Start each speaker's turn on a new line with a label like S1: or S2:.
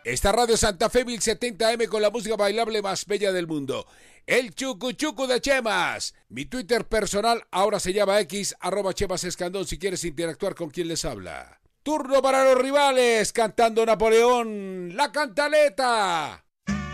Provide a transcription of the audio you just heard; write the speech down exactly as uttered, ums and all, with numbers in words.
S1: Esta radio Santa Fe mil setenta eme con la música bailable más bella del mundo. El Chucu Chucu de Chemas. Mi Twitter personal ahora se llama X, arroba Chemas Escandón, si quieres interactuar con quien les habla. Turno para los rivales, cantando Napoleón, la cantaleta.